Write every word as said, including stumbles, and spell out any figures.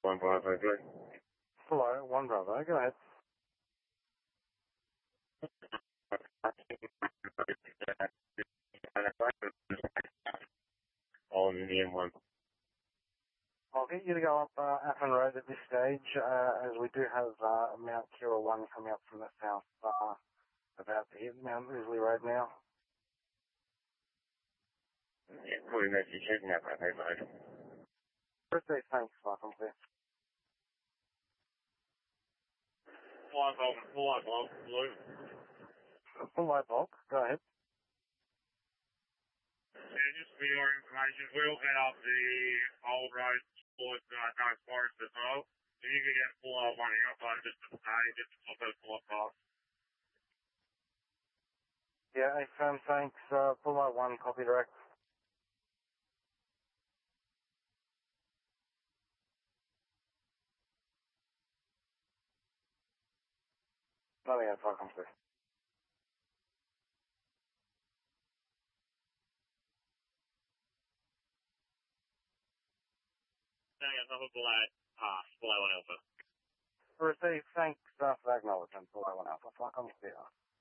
One Bravo, three. Hello, one Bravo, go ahead. On the M one. I'll get you to go up uh, Appin Road at this stage, uh, as we do have uh, Mount Kira one coming up from the south, uh, about to hit Mount Grizzly Road now. Yeah, putting that you're checking out that neighborhood. Birthday, thanks, welcome, please. Fly Bob, Fly Bob, Blue. Full light bulb, go ahead. Yeah, just for your information, we'll head up the old road towards uh, North Forest as well. So you can get full out one out, but just to say, just to top those full up. Yeah, hey, firm, thanks, uh, full light one, copy direct. Nothing else, welcome, please. Hang on, top of Black, pass, Below one Alpha. Receive, thanks uh, for the acknowledgement, full light one alpha, welcome, clear.